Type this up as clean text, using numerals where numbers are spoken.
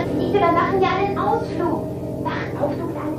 Siehst du, wir machen ja einen Ausflug. Wach auf, du kleine